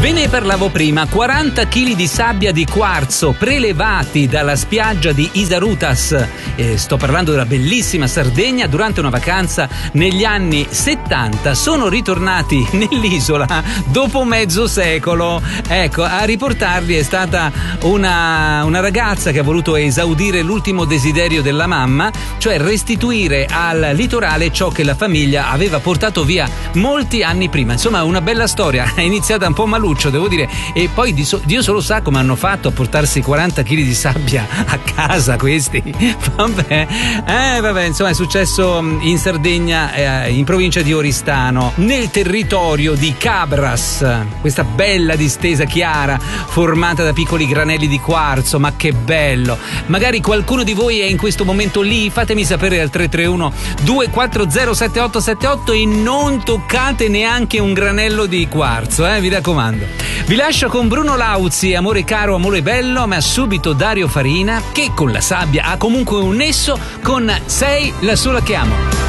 Ve ne parlavo prima, 40 kg di sabbia di quarzo prelevati dalla spiaggia di Isarutas, sto parlando della bellissima Sardegna, durante una vacanza negli anni 70 sono ritornati nell'isola dopo mezzo secolo. Ecco, a riportarli è stata una ragazza che ha voluto esaudire l'ultimo desiderio della mamma, cioè restituire al litorale ciò che la famiglia aveva portato via molti anni prima. Insomma, una bella storia, è iniziata un po' maluccio, devo dire, e poi Dio solo sa come hanno fatto a portarsi 40 kg di sabbia a casa questi. Vabbè, insomma, è successo in Sardegna, in provincia di Oristano, nel territorio di Cabras, questa bella distesa chiara formata da piccoli granelli di quarzo. Ma che bello! Magari qualcuno di voi è in questo momento lì, fatemi sapere al 331 240 7878 e non toccate neanche un granello di quarzo, vi raccomando. Vi lascio con Bruno Lauzi, Amore caro, amore bello, ma subito Dario Farina, che con la sabbia ha comunque un nesso con Sei la sola che amo.